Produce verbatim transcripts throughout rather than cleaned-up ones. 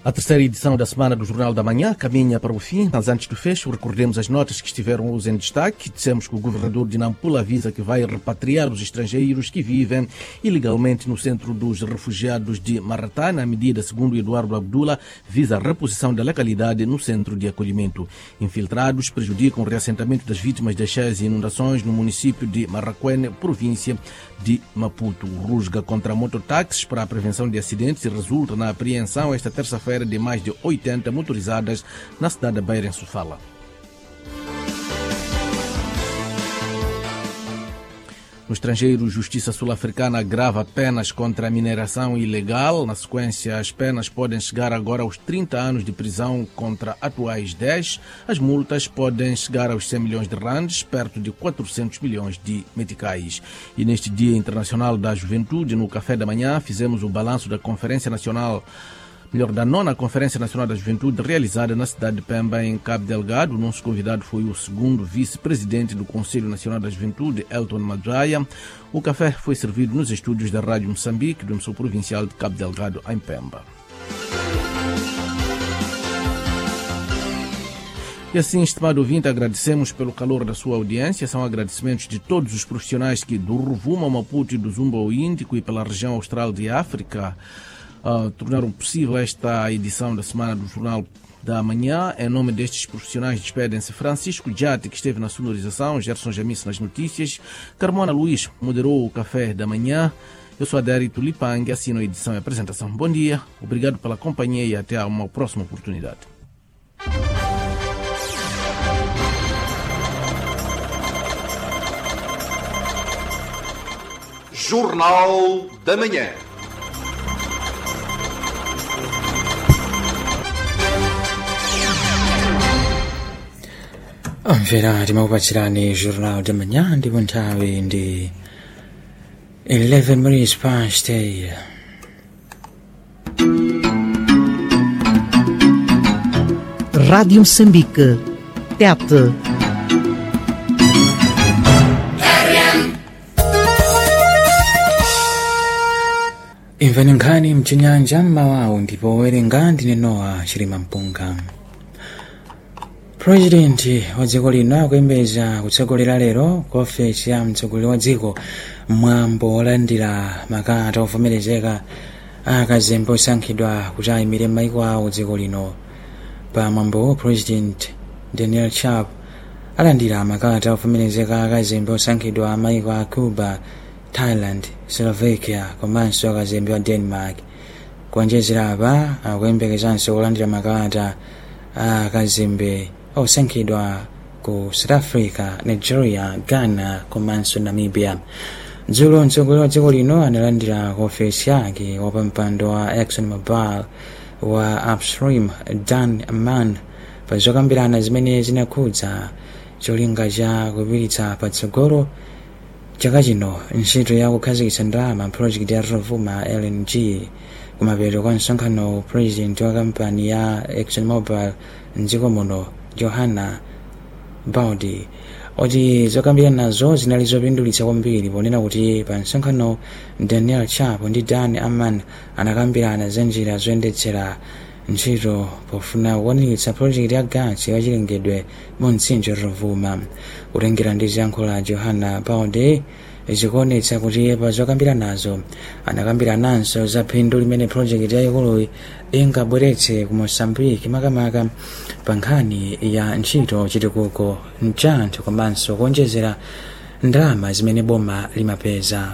A terceira edição da Semana do Jornal da Manhã caminha para o fim, mas antes do fecho, recordemos as notas que estiveram hoje em destaque. Dissemos que o governador de Nampula avisa que vai repatriar os estrangeiros que vivem ilegalmente no centro dos refugiados de Maratá. A medida, segundo Eduardo Abdullah, visa a reposição da legalidade no centro de acolhimento. Infiltrados prejudicam o reassentamento das vítimas das cheias e inundações no município de Marraquene, província de Maputo. Rusga contra mototáxis para a prevenção de acidentes e resulta na apreensão esta terça-feira de mais de oitenta motorizadas na cidade da Beira, em Sofala. No estrangeiro, Justiça Sul-Africana agrava penas contra a mineração ilegal. Na sequência, as penas podem chegar agora aos trinta anos de prisão contra atuais dez. As multas podem chegar aos cem milhões de randes, perto de quatrocentos milhões de meticais. E neste Dia Internacional da Juventude, no Café da Manhã, fizemos o balanço da Conferência Nacional Melhor, da nona Conferência Nacional da Juventude realizada na cidade de Pemba, em Cabo Delgado. O nosso convidado foi o segundo vice-presidente do Conselho Nacional da Juventude, Elton Madraia. O café foi servido nos estúdios da Rádio Moçambique, do Emissor Provincial de Cabo Delgado, em Pemba. E assim, estimado ouvinte, agradecemos pelo calor da sua audiência. São agradecimentos de todos os profissionais que do Rovuma, Maputo e do Zumba ao Índico e pela região austral de África Uh, tornaram possível esta edição da Semana do Jornal da Manhã. Em nome destes profissionais despedem-se Francisco Jati, que esteve na sonorização, Gerson Jamice nas notícias, Carmona Luís moderou o Café da Manhã. Eu sou Adérito Lipang, assino a edição e a apresentação. Bom dia, obrigado pela companhia e até a uma próxima oportunidade. Jornal da Manhã. Omvera timakupatsirani Jornal da Manhã ndipo nthawi ndi eleven minutes past eight. Rádio Moçambique, Tete. Imvani nkhani mchinyanja mmawawu ndipo werenga ndine Noah Chilima Mpunga. Purezidenti wa dziko lino akuyembeza kutsogolera lero ku ofesi ya mtsogoleri wa dziko mwambo wolandira makalata ovomerezeka akazembe osankhidwa kuti ayimire maiko awo dziko lino. Pa mwambo, President Daniel Chapo alandira makalata ovomerezeka akazembe osankhidwa maiko a Cuba, Thailand, Slovakia komanso akazembe wa Denmark. Kuonjezera apa akuyembekezanso kulandira makalata akazembe osankhidwa ku South Africa, Nigeria, Ghana komanso Namibia. Dzulo mtsogoleri wa dziko lino analandira ku ofesi yake wapampando wa ExxonMobil wa Upstream Dan Amman pa zokambirana zimene zinakhudza cholinga cha kupititsa patsogolo chaka chino ntchito ya kukhazikitsa ndalama project ya Rovuma L N G. Kumapeto kwa msonkhano, president wa kampani ya ExxonMobil mdziko muno Johanna Baudi oti zokambirana nazo zinali zopindulitsa kwambiri, ponena kuti pa msonkhano Daniel Chapo ndi Dan Amman anakambirana za njira zoyendetsera ntchito pofuna kukwaniritsa project ya gasi wachilengedwe mu mtsinje Rovuma. Kutengera ndi ziyankhulo za Johanna Baudi, zikuonetsa kuti pa zokambiranazo anakambirananso za phindu limene project yayikuluyi ingabweretse ku Mozambique, makamaka pa nkhani ya ntchito chitukuko cha anthu komanso kuonjezera ndalama zimene boma limapeza.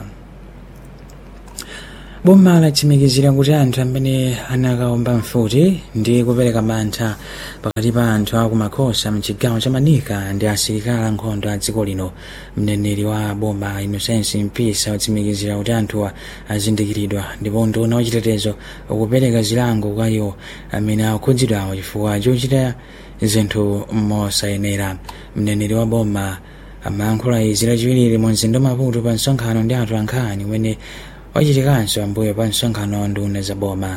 Boma latsimikizira kuti anthu amene anakaomba mfuti ndi kupereka mantha pakati pa anthu akumakhosa mchigawo cha Manika ndi asilikali ankhondo a dziko lino. Mneneri wa boma Innocence Mpisa watsimikizira kuti anthuwa azindikiridwa ndipo nduna wachitetezo ukupereka zilango kwa iwo amene akukhudzidwawo chifukwa chochita zinthu mosayenera. Mneneri wa boma amayankhula izi lachiwiri mu mzinda wa Maputo pa msonkhano ndi anthu ankhani umene wachitikanso ambuyo pa msonkhano wa nduna za boma.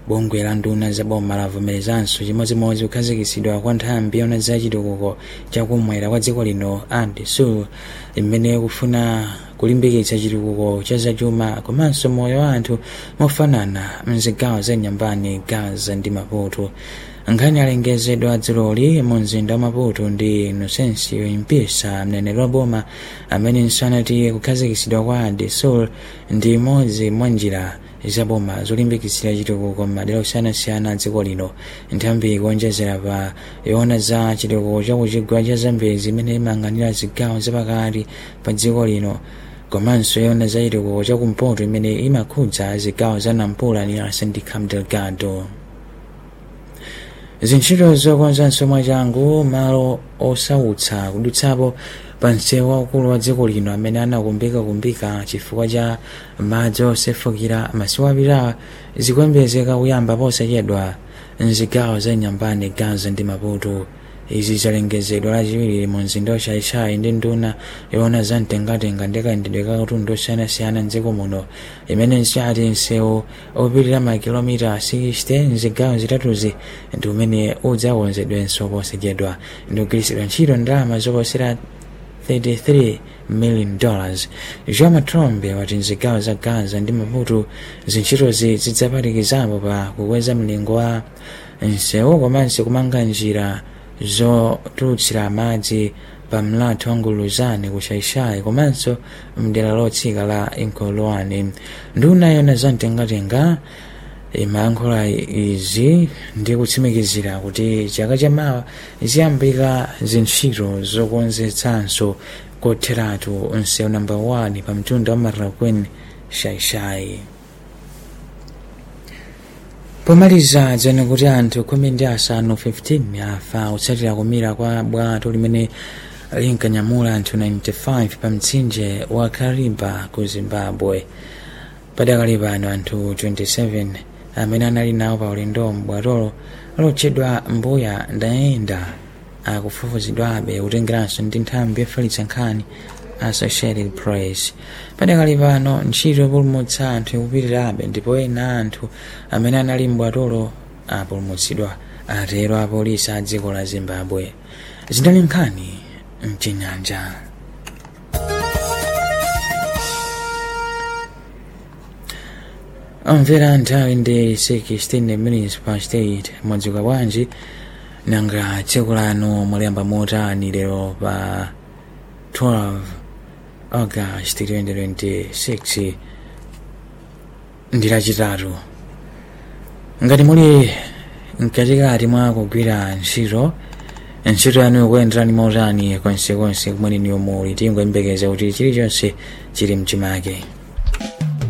bungwe la nduna za boma lavomerezanso chimodzimodzi kukhazikitsidwa kwa nthambi yona za chitukuko chakumwera kwa dziko lino ADSUL imene kufuna kulimbikitsa chitukuko cha zachuma komanso moyo wa anthu mofanana mzigawo za Nyambani, Gaza ndi Maputo. Nkhani alengezedwa dziloli mu mzinda wa Maputo ndi Inocencio Impisa, mneneri wa boma amene nsanati kukhazikitsidwa kwa ADSUL ndi imodzi mwa njira za boma zolimbikitsira chitukuko m'madera osiyanasiyana a dziko lino. Nthambi kuonjezera pa yona za chitukuko cha kuchigwa cha Zambezi imene imang'anira zigawo zapakati pa dziko lino komanso yona za chitukuko cha kumpoto imene imakhudza zigawo za Nampula ndi Asante Cabo Delgado. Zintchito zokonzanso mwachangu malo osautsa kudutsapo pa msewu waukulu wa dziko lino amene anakumbikakumbika chifukwa cha madzi osefukira masiku apitawa zikuyembezeka kuyamba posachedwa mzigawo za Nyambani, Gaza ndi Maputo. Izi zalengezedwa lachiwiri mu mzinda wa Shaishai ndi nduna yona za mtengatenga ndi kayendedwe ka katundu osiyanasiyana mdziko muno imene nsati msewu opitirira makilomita sixty mzigawo zitatuzi ndi umene udzakonzedwenso posachedwa ndi kugwiritsidwa ntchito ndalama zoposera thirty-three million dollars. João Matrombe wati mzigawo za Gaza ndi Maputo zintchitozi zidzapatikizapo pa kukweza mlingo wa msewu komanso kumanga njira zotulutsira madzi pa mlatho wa Nguluzane ku Shaishai komanso mdera lotsika la Inkolwane. Nduna yona za mtengatenga imayankhula izi ndi kutsimikizira kuti chaka chamawa ziyambika zintchito zokonzetsanso kotheratu msewu namba one pa mtunda wa Marakwene Shaishai. Pomaliza dzene kuti anthu khumi ndi asanu fifteen afa kutsatira kumira kwa bwato limene linkanyamula anthu ninety-five pa mtsinje wa Kariba ku Zimbabwe. Padakali pano anthu twenty-seven amene anali nawo pa ulendo m'bwatolo lotchedwa Mbuya Ndayenda akufufuzidwabe kutengeranso ndi nthambi yofalitsa nkhani Associated Press. Padakali pano ntchito yopulumutsa anthu ikupitirabe ndipo ena anthu amene anali m'bwatolo apulumutsidwa, atero apolisi a dziko la Zimbabwe. Zindali nkhani mchinyanja. Amvera nthawi ndi sixteen minutes past eight mwadzuka bwanji nanga tsiku lanu mwaliyamba motani lero pa twelve August twenty twenty-six ndi lachitatu. Ngati muli mkatikati mwa kugwira ntchito ntchito yanu ikuyenderani motani konsekonse kumene niyo muli tingoyembekeza kuti chilichonse chili mchimake.